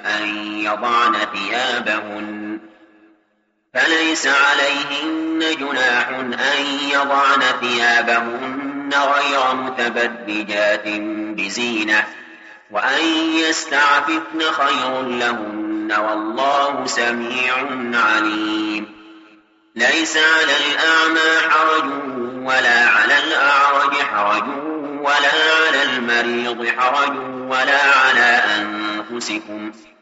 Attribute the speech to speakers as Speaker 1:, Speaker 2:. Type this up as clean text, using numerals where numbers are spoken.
Speaker 1: أن يضعن ثيابهن فليس عليهن جناح أن يضعن ثيابهن غير متبرجات بزينة وأن يستعففن خير لهن والله سميع عليم. ليس على الأعمى حرج ولا على الأعرج حرج ولا على المريض حرج ولا على أنفسكم